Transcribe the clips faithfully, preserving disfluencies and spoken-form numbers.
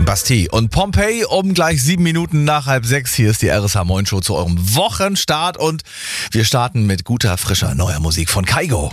Bastille und Pompeii um gleich sieben Minuten nach halb sechs. Hier ist die R S H Moin Show zu eurem Wochenstart und wir starten mit guter, frischer, neuer Musik von Kygo.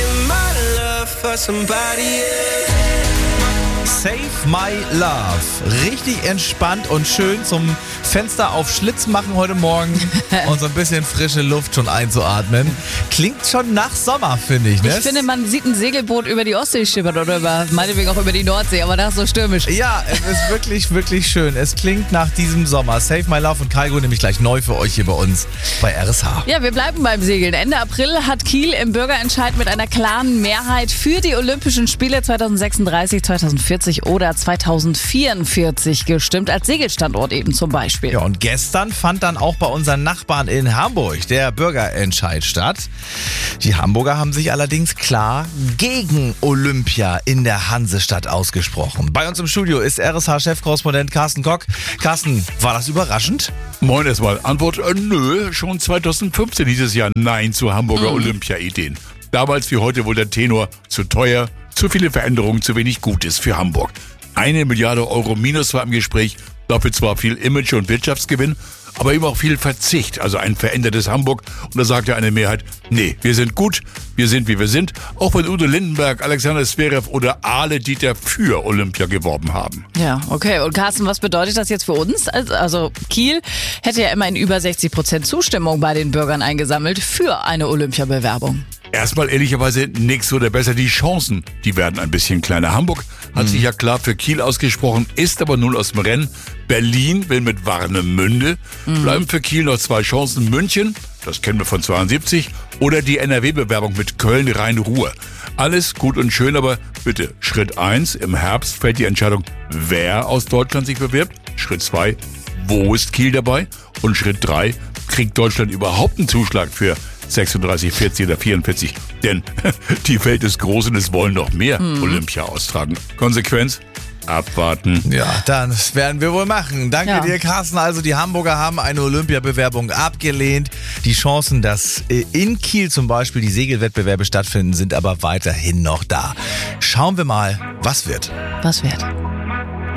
Save My Love. Richtig entspannt und schön zum Fenster auf Schlitz machen heute Morgen und so ein bisschen frische Luft schon einzuatmen. Klingt schon nach Sommer, finde ich. Ne? Ich finde, man sieht ein Segelboot über die Ostsee schippern oder über, meinetwegen auch über die Nordsee, aber das ist so stürmisch. Ja, es ist wirklich, wirklich schön. Es klingt nach diesem Sommer. Save My Love und Kygo nämlich gleich neu für euch hier bei uns bei R S H. Ja, wir bleiben beim Segeln. Ende April hat Kiel im Bürgerentscheid mit einer klaren Mehrheit für die Olympischen Spiele zweitausendsechsunddreißig, zweitausendvierzig oder zweitausendvierundvierzig gestimmt, als Segelstandort eben zum Beispiel. Ja, und gestern fand dann auch bei unseren Nachbarn in Hamburg der Bürgerentscheid statt. Die Hamburger haben sich allerdings klar gegen Olympia in der Hansestadt ausgesprochen. Bei uns im Studio ist R S H-Chefkorrespondent Carsten Kock. Carsten, war das überraschend? Moin erstmal. Antwort, äh, nö, schon zweitausendfünfzehn dieses Jahr Nein zu Hamburger mhm. Olympia-Ideen. Damals wie heute wohl der Tenor, zu teuer, zu viele Veränderungen, zu wenig Gutes für Hamburg. Eine Milliarde Euro Minus war im Gespräch, dafür zwar viel Image- und Wirtschaftsgewinn, aber eben auch viel Verzicht, also ein verändertes Hamburg. Und da sagte eine Mehrheit, nee, wir sind gut, wir sind wie wir sind, auch wenn Udo Lindenberg, Alexander Zverev oder Ale Dieter für Olympia geworben haben. Ja, okay. Und Carsten, was bedeutet das jetzt für uns? Also Kiel hätte ja immerhin über sechzig Prozent Zustimmung bei den Bürgern eingesammelt für eine Olympiabewerbung. Erstmal ehrlicherweise nix oder besser, die Chancen, die werden ein bisschen kleiner. Hamburg hat mhm. sich ja klar für Kiel ausgesprochen, ist aber nun aus dem Rennen. Berlin will mit Warnemünde. Mhm. Bleiben für Kiel noch zwei Chancen. München, das kennen wir von zweiundsiebzig, oder die N R W-Bewerbung mit Köln-Rhein-Ruhr. Alles gut und schön, aber bitte, Schritt eins, im Herbst fällt die Entscheidung, wer aus Deutschland sich bewirbt. Schritt zwei, wo ist Kiel dabei? Und Schritt drei, kriegt Deutschland überhaupt einen Zuschlag für sechsunddreißig, vierzig oder vierundvierzig. Denn die Welt ist groß und es wollen noch mehr mhm. Olympia austragen. Konsequenz? Abwarten. Ja, dann werden wir wohl machen. Danke ja. dir, Carsten. Also die Hamburger haben eine Olympiabewerbung abgelehnt. Die Chancen, dass in Kiel zum Beispiel die Segelwettbewerbe stattfinden, sind aber weiterhin noch da. Schauen wir mal, was wird. Was wird?